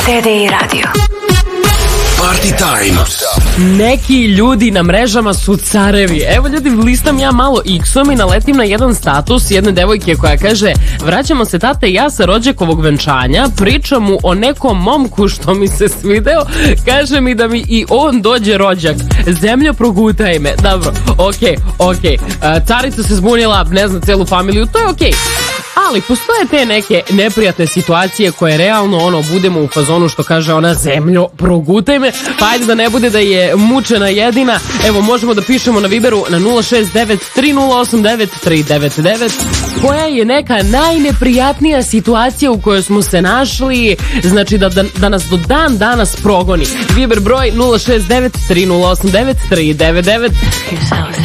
CD i radio. Party time. Neki ljudi na mrežama su carevi. Evo ljudi, listam ja malo X-om i naletim na jedan status jedne devojke koja kaže: vraćamo se tate i ja sa rođakovog venčanja, pričam mu o nekom momku što mi se svideo, kaže mi da mi i on dođe rođak. Zemljo, progutaj me. Dobro, okej. Carica se zbunila, ne znam celu familiju, to je okej. Ali postoje te neke neprijatne situacije koje realno budemo u fazonu, što kaže ona: zemljo, progutaj me. Pa ajde da ne bude da je mučena jedina. Evo, možemo da pišemo na Viberu na 069-3089-399 koja je neka najneprijatnija situacija u kojoj smo se našli, znači da nas do dan danas progoni. Viber broj 069-3089-399.